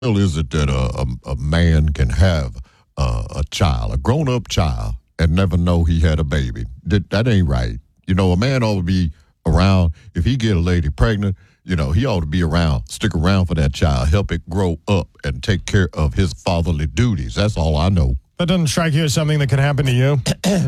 hell is it that a man can have a child, a grown-up child, and never know he had a baby? That ain't right. You know, a man ought to be around. If he get a lady pregnant, you know, he ought to be around, stick around for that child, help it grow up, and take care of his fatherly duties. That's all I know. That doesn't strike you as something that could happen to you?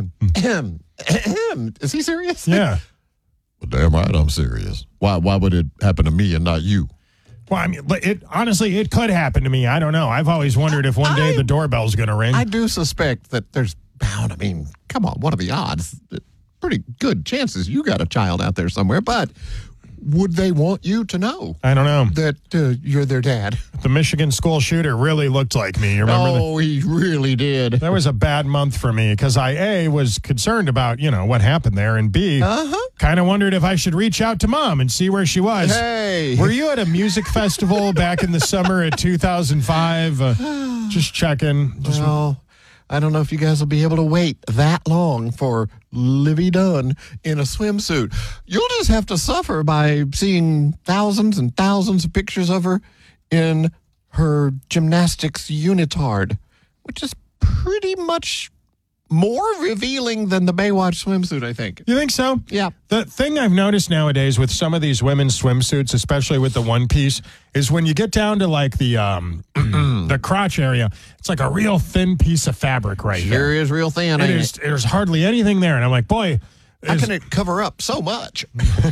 Is he serious? Yeah. Well, damn right I'm serious. Why would it happen to me and not you? Well, I mean, honestly, it could happen to me. I don't know. I've always wondered if one day the doorbell's going to ring. I do suspect that there's bound. I mean, come on, what are the odds? Pretty good chances you got a child out there somewhere, but would they want you to know? I don't know. That you're their dad. The Michigan school shooter really looked like me. You remember Oh, he really did. That was a bad month for me because I, A, was concerned about, what happened there, and B, kind of wondered if I should reach out to Mom and see where she was. Hey. Were you at a music festival back in the summer of 2005? Just checking. Well, I don't know if you guys will be able to wait that long for Livy Dunn in a swimsuit. You'll just have to suffer by seeing thousands and thousands of pictures of her in her gymnastics unitard, which is pretty much more revealing than the Baywatch swimsuit, I think. You think so? Yeah. The thing I've noticed nowadays with some of these women's swimsuits, especially with the one piece, is when you get down to like the the crotch area, it's like a real thin piece of fabric right there. Sure is real thin, ain't it? There's hardly anything there. And I'm like, boy. How can it cover up so much?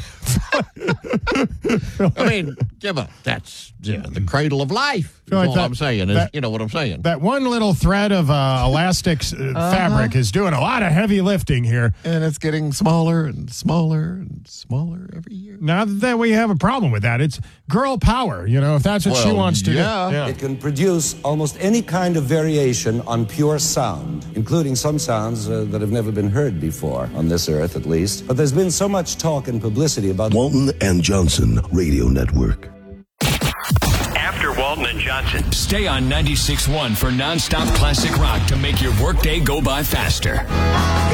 I mean, that's the cradle of life. That's all I'm saying. You know what I'm saying? That one little thread of elastic fabric is doing a lot of heavy lifting here. And it's getting smaller and smaller and smaller every year. Not that we have a problem with that. It's girl power, if that's what she wants to do. Yeah. It can produce almost any kind of variation on pure sound, including some sounds that have never been heard before on this earth, at least. But there's been so much talk and publicity about Walton and Johnson Radio Network. After Walton and Johnson. Stay on 96.1 for nonstop classic rock to make your workday go by faster.